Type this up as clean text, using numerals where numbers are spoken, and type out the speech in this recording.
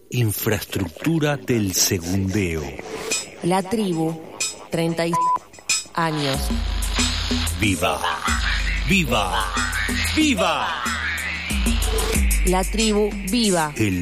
Infraestructura del segundeo. La tribu, 30 años. ¡Viva! ¡Viva! ¡Viva! La tribu viva. El